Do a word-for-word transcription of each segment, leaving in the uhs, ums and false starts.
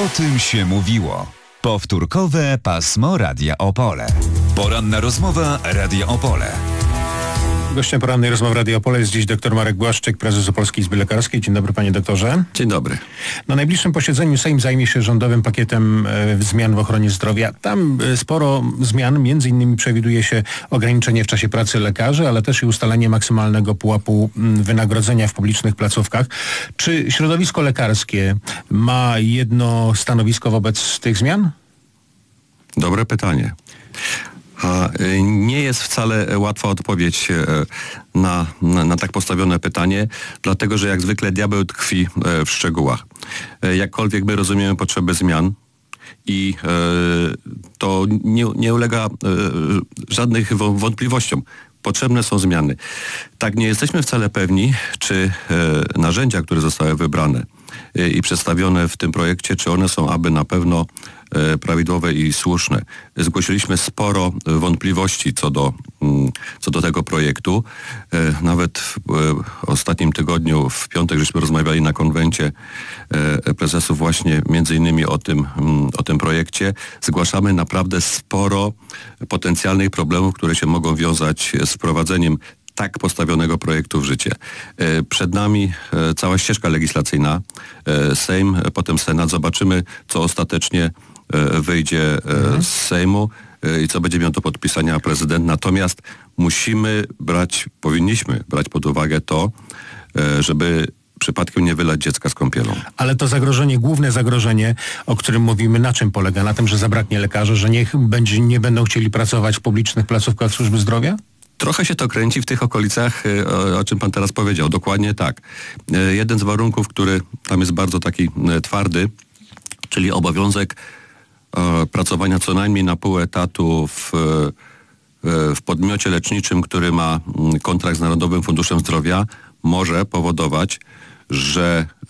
O tym się mówiło. Powtórkowe pasmo Radia Opole. Poranna rozmowa Radia Opole. Gościem porannej rozmowy Radia Opole jest dziś dr Marek Błaszczyk, prezes Opolskiej Izby Lekarskiej. Dzień dobry, panie doktorze. Dzień dobry. Na najbliższym posiedzeniu Sejm zajmie się rządowym pakietem e, zmian w ochronie zdrowia. Tam e, sporo zmian, między innymi przewiduje się ograniczenie w czasie pracy lekarzy, ale też i ustalenie maksymalnego pułapu m, wynagrodzenia w publicznych placówkach. Czy środowisko lekarskie ma jedno stanowisko wobec tych zmian? Dobre pytanie. A nie jest wcale łatwa odpowiedź na, na, na tak postawione pytanie, dlatego że jak zwykle diabeł tkwi w szczegółach. Jakkolwiek my rozumiemy potrzeby zmian i e, to nie, nie ulega e, żadnych wątpliwościom. Potrzebne są zmiany. Tak, nie jesteśmy wcale pewni, czy e, narzędzia, które zostały wybrane e, i przedstawione w tym projekcie, czy one są aby na pewno e, prawidłowe i słuszne. Zgłosiliśmy sporo wątpliwości co do, m, co do tego projektu. E, nawet w e, ostatnim tygodniu, w piątek, żeśmy rozmawiali na konwencie e, prezesów właśnie między innymi o tym, m, o tym projekcie. Zgłaszamy naprawdę sporo potencjalnych problemów, które się mogą wiązać z wprowadzeniem tak postawionego projektu w życie. Przed nami cała ścieżka legislacyjna, Sejm, potem Senat. Zobaczymy, co ostatecznie wyjdzie z Sejmu i co będzie miał do podpisania prezydent. Natomiast musimy brać, powinniśmy brać pod uwagę to, żeby przypadkiem nie wylać dziecka z kąpielą. Ale to zagrożenie, główne zagrożenie, o którym mówimy, na czym polega? Na tym, że zabraknie lekarzy, że niech będzie, nie będą chcieli pracować w publicznych placówkach służby zdrowia? Trochę się to kręci w tych okolicach, o, o czym pan teraz powiedział. Dokładnie tak. Jeden z warunków, który tam jest bardzo taki twardy, czyli obowiązek e, pracowania co najmniej na pół etatu w, e, w podmiocie leczniczym, który ma kontrakt z Narodowym Funduszem Zdrowia, może powodować, że e,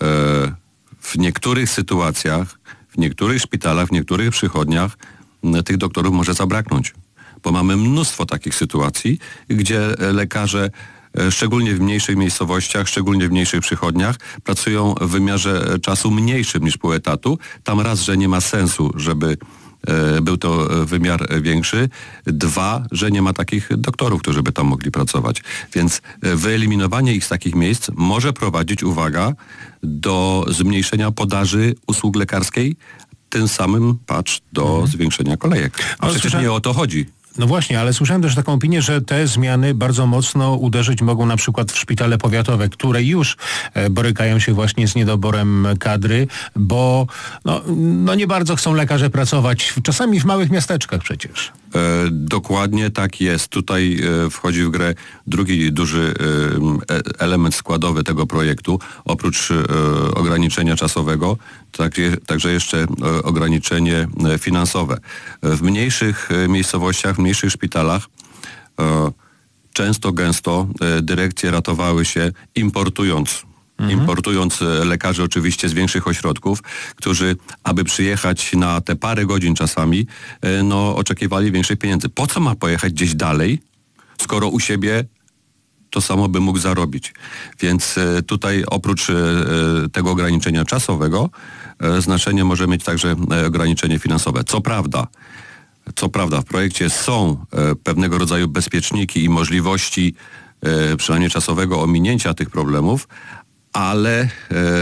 w niektórych sytuacjach, w niektórych szpitalach, w niektórych przychodniach m, tych doktorów może zabraknąć. Bo mamy mnóstwo takich sytuacji, gdzie lekarze, szczególnie w mniejszych miejscowościach, szczególnie w mniejszych przychodniach, pracują w wymiarze czasu mniejszym niż pół etatu. Tam raz, że nie ma sensu, żeby e, był to wymiar większy. Dwa, że nie ma takich doktorów, którzy by tam mogli pracować. Więc wyeliminowanie ich z takich miejsc może prowadzić, uwaga, do zmniejszenia podaży usług lekarskiej, tym samym, patrz, do mhm. zwiększenia kolejek. A Ale przecież słyszałem... nie o to chodzi. No właśnie, ale słyszałem też taką opinię, że te zmiany bardzo mocno uderzyć mogą na przykład w szpitale powiatowe, które już e, borykają się właśnie z niedoborem kadry, bo no, no nie bardzo chcą lekarze pracować, czasami w małych miasteczkach przecież. E, dokładnie tak jest. Tutaj e, wchodzi w grę drugi duży e, element składowy tego projektu. Oprócz e, ograniczenia czasowego, tak, także jeszcze e, ograniczenie e, finansowe. E, w mniejszych e, miejscowościach, w mniejszych szpitalach e, często, gęsto e, dyrekcje ratowały się importując Mhm. importując lekarzy oczywiście z większych ośrodków, którzy, aby przyjechać na te parę godzin czasami, no oczekiwali większych pieniędzy. Po co ma pojechać gdzieś dalej, skoro u siebie to samo by mógł zarobić? Więc tutaj oprócz tego ograniczenia czasowego znaczenie może mieć także ograniczenie finansowe. Co prawda, co prawda w projekcie są pewnego rodzaju bezpieczniki i możliwości przynajmniej czasowego ominięcia tych problemów, ale e,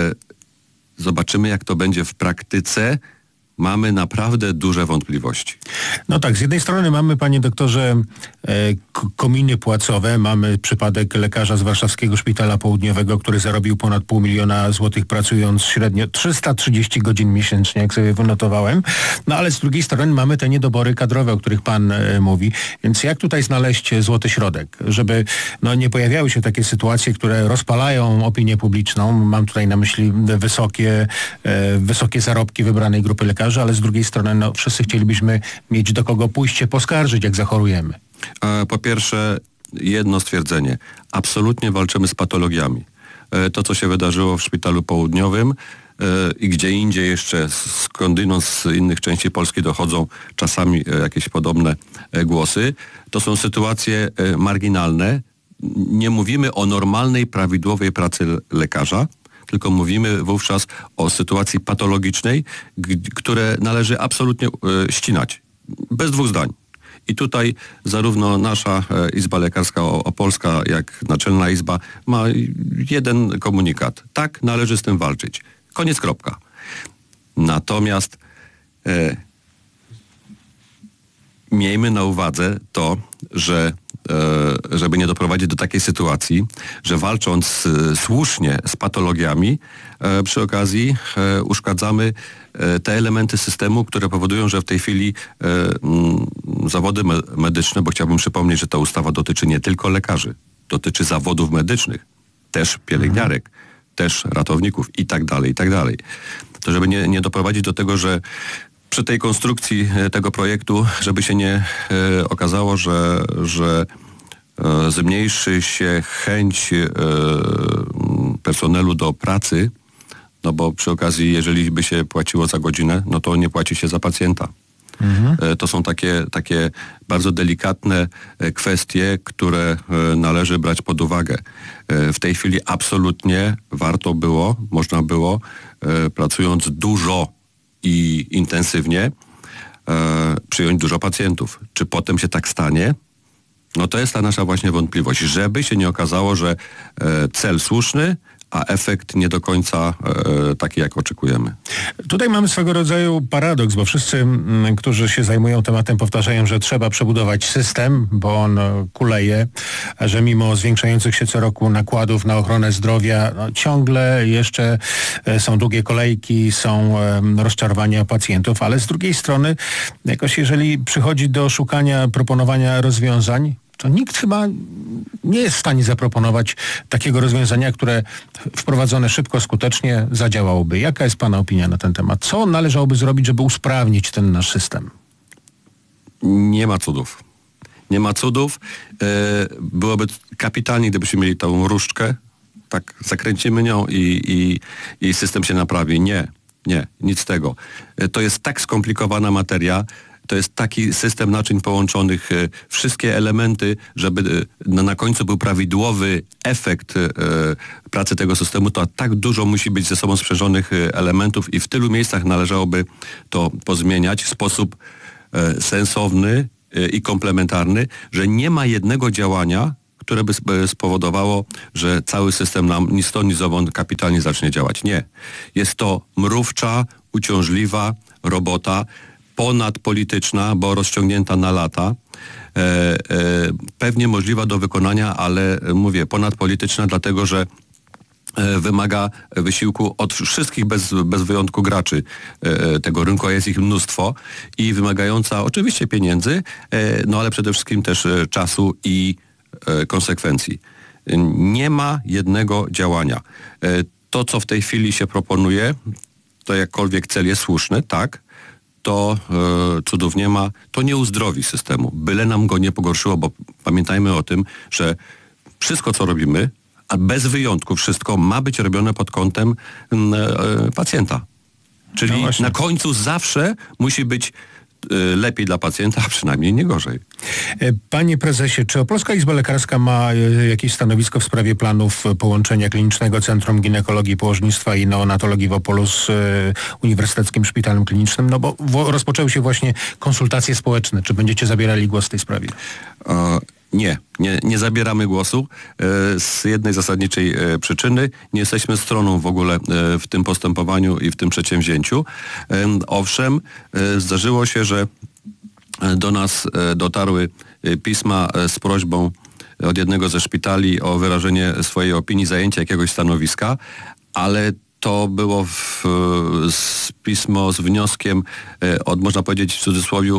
zobaczymy, jak to będzie w praktyce. Mamy naprawdę duże wątpliwości. No tak, z jednej strony mamy, panie doktorze, e, kominy płacowe. Mamy przypadek lekarza z Warszawskiego Szpitala Południowego, który zarobił ponad pół miliona złotych pracując średnio trzysta trzydzieści godzin miesięcznie, jak sobie wynotowałem. No ale z drugiej strony mamy te niedobory kadrowe, o których pan e, mówi. Więc jak tutaj znaleźć złoty środek, żeby no, nie pojawiały się takie sytuacje, które rozpalają opinię publiczną. Mam tutaj na myśli wysokie, e, wysokie zarobki wybranej grupy lekarzy, ale z drugiej strony no, wszyscy chcielibyśmy mieć do kogo pójść się poskarżyć, jak zachorujemy. Po pierwsze, jedno stwierdzenie. Absolutnie walczymy z patologiami. To, co się wydarzyło w Szpitalu Południowym i gdzie indziej jeszcze, skądinąd z innych części Polski dochodzą czasami jakieś podobne głosy, to są sytuacje marginalne. Nie mówimy o normalnej, prawidłowej pracy lekarza, tylko mówimy wówczas o sytuacji patologicznej, g- które należy absolutnie e, ścinać. Bez dwóch zdań. I tutaj zarówno nasza Izba Lekarska Opolska, jak Naczelna Izba ma jeden komunikat. Tak, należy z tym walczyć. Koniec, kropka. Natomiast e, miejmy na uwadze to, że e, żeby nie doprowadzić do takiej sytuacji, że walcząc e, słusznie z patologiami, e, przy okazji e, uszkadzamy e, te elementy systemu, które powodują, że w tej chwili e, m, zawody me- medyczne, bo chciałbym przypomnieć, że ta ustawa dotyczy nie tylko lekarzy, dotyczy zawodów medycznych, też pielęgniarek, mhm. też ratowników i tak dalej, i tak dalej. To żeby nie, nie doprowadzić do tego, że przy tej konstrukcji tego projektu, żeby się nie e, okazało, że, że e, zmniejszy się chęć e, personelu do pracy, no bo przy okazji, jeżeli by się płaciło za godzinę, no to nie płaci się za pacjenta. Mhm. E, to są takie, takie bardzo delikatne kwestie, które e, należy brać pod uwagę. E, w tej chwili absolutnie warto było, można było, e, pracując dużo i intensywnie e, przyjąć dużo pacjentów. Czy potem się tak stanie? No to jest ta nasza właśnie wątpliwość, żeby się nie okazało, że e, cel słuszny, a efekt nie do końca e, taki, jak oczekujemy. Tutaj mamy swego rodzaju paradoks, bo wszyscy, m, którzy się zajmują tematem, powtarzają, że trzeba przebudować system, bo on kuleje, a że mimo zwiększających się co roku nakładów na ochronę zdrowia, no, ciągle jeszcze e, są długie kolejki, są e, rozczarowania pacjentów, ale z drugiej strony, jakoś jeżeli przychodzi do szukania, proponowania rozwiązań, to nikt chyba nie jest w stanie zaproponować takiego rozwiązania, które wprowadzone szybko, skutecznie zadziałałoby. Jaka jest pana opinia na ten temat? Co należałoby zrobić, żeby usprawnić ten nasz system? Nie ma cudów. Nie ma cudów. E, byłoby kapitalnie, gdybyśmy mieli tą różdżkę, tak zakręcimy nią i, i, i system się naprawi. Nie, nie, nic z tego. E, to jest tak skomplikowana materia, to jest taki system naczyń połączonych, wszystkie elementy, żeby na końcu był prawidłowy efekt pracy tego systemu, to tak dużo musi być ze sobą sprzężonych elementów i w tylu miejscach należałoby to pozmieniać w sposób sensowny i komplementarny, że nie ma jednego działania, które by spowodowało, że cały system nam ni stąd, ni zowąd kapitalnie zacznie działać. Nie. Jest to mrówcza, uciążliwa robota, ponadpolityczna, bo rozciągnięta na lata, e, e, pewnie możliwa do wykonania, ale mówię, ponadpolityczna, dlatego że e, wymaga wysiłku od wszystkich bez, bez wyjątku graczy e, tego rynku, a jest ich mnóstwo i wymagająca oczywiście pieniędzy, e, no ale przede wszystkim też e, czasu i e, konsekwencji. Nie ma jednego działania. E, to, co w tej chwili się proponuje, to jakkolwiek cel jest słuszny, tak, to e, cudów nie ma, to nie uzdrowi systemu. Byle nam go nie pogorszyło, bo pamiętajmy o tym, że wszystko, co robimy, a bez wyjątku wszystko ma być robione pod kątem e, pacjenta. Czyli no na końcu zawsze musi być e, lepiej dla pacjenta, a przynajmniej nie gorzej. Panie prezesie, czy Opolska Izba Lekarska ma jakieś stanowisko w sprawie planów połączenia Klinicznego Centrum Ginekologii i Położnictwa i Neonatologii w Opolu z Uniwersyteckim Szpitalem Klinicznym? No bo w, rozpoczęły się właśnie konsultacje społeczne. Czy będziecie zabierali głos w tej sprawie? E, nie, nie, nie zabieramy głosu e, z jednej zasadniczej e, przyczyny. Nie jesteśmy stroną w ogóle e, w tym postępowaniu i w tym przedsięwzięciu. E, owszem, e, zdarzyło się, że do nas dotarły pisma z prośbą od jednego ze szpitali o wyrażenie swojej opinii, zajęcia jakiegoś stanowiska, ale to było w, z pismo z wnioskiem od, można powiedzieć w cudzysłowie,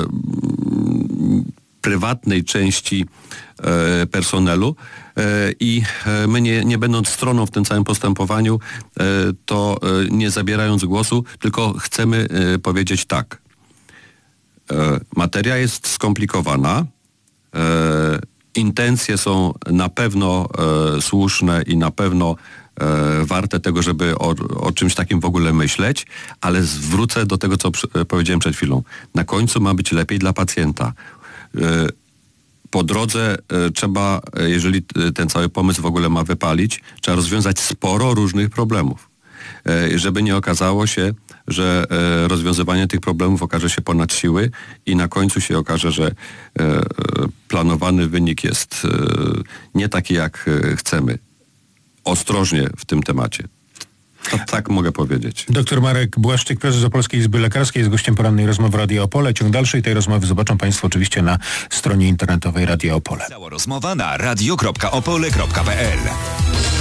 prywatnej części personelu i my nie, nie będąc stroną w tym całym postępowaniu, to nie zabierając głosu, tylko chcemy powiedzieć tak. Materia jest skomplikowana, e, intencje są na pewno e, słuszne i na pewno e, warte tego, żeby o, o czymś takim w ogóle myśleć, ale zwrócę do tego, co przy, powiedziałem przed chwilą. Na końcu ma być lepiej dla pacjenta. E, po drodze e, trzeba, e, jeżeli e, ten cały pomysł w ogóle ma wypalić, trzeba rozwiązać sporo różnych problemów. E, żeby nie okazało się, że e, rozwiązywanie tych problemów okaże się ponad siły i na końcu się okaże, że e, e, planowany wynik jest e, nie taki, jak e, chcemy. Ostrożnie w tym temacie. To tak mogę powiedzieć. Doktor Marek Błaszczyk, prezes Opolskiej Izby Lekarskiej, jest gościem porannej rozmowy Radia Opole. Ciąg dalszej tej rozmowy zobaczą państwo oczywiście na stronie internetowej Radia Opole. Cała rozmowa na radio kropka opole kropka p l.